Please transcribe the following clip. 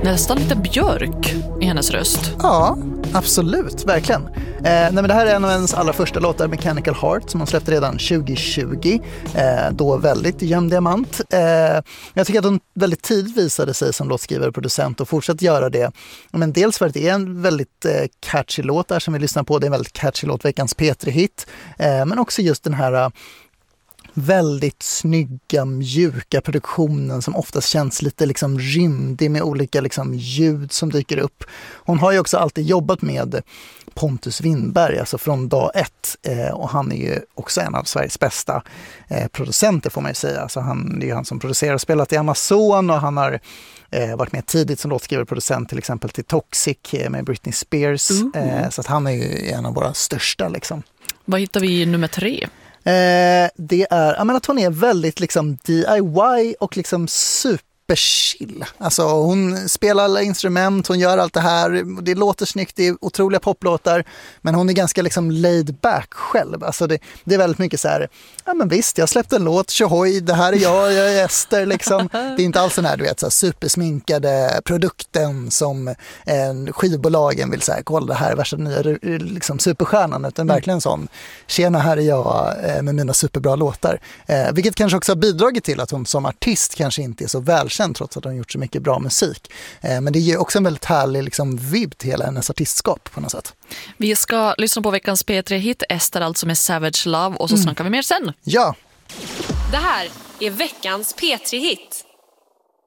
Nästan lite Björk i hennes röst. Ja, absolut, verkligen. Men det här är en av hennes allra första låtar, Mechanical Heart, som hon släppte redan 2020. Då väldigt gömd diamant. Jag tycker att hon väldigt tidigt visade sig som låtskrivare och producent och fortsatte göra det. Men dels för att det är en väldigt catchy låt där som vi lyssnar på. Det är en väldigt catchy låt, veckans P3-hit. Men också just den här väldigt snygga, mjuka produktionen som oftast känns lite liksom rymdig med olika liksom ljud som dyker upp. Hon har ju också alltid jobbat med Pontus Winberg, alltså från dag ett. Och han är ju också en av Sveriges bästa producenter får man ju säga. Alltså det är ju han som producerar och spelat i Amazon, och han har varit med tidigt som låtskrivare och producent till exempel till Toxic med Britney Spears. Så att han är ju en av våra största liksom. Vad hittar vi i nummer 3? Det är att hon är väldigt liksom DIY och liksom superchill. Alltså hon spelar alla instrument, hon gör allt det här, det låter snyggt, det är otroliga poplåtar, men hon är ganska liksom laid back själv. Alltså det är väldigt mycket så här, ja men visst, jag släppte en låt, tjohoj, det här är jag är Ester liksom. Det är inte alls den här, du vet, så här, supersminkade produkten som skivbolagen vill säga, kolla det här är värsta nya liksom superstjärnan, utan verkligen sån, tjena, här är jag med mina superbra låtar. Vilket kanske också har bidragit till att hon som artist kanske inte är så välkänd trots att hon gjort så mycket bra musik. Men det ger också en väldigt härlig liksom vibb till hela hennes artistskap på något sätt. Vi ska lyssna på veckans P3-hit, Ester alltså med Savage Love, och så snackar vi mer sen. Ja. Det här är veckans P3-hit.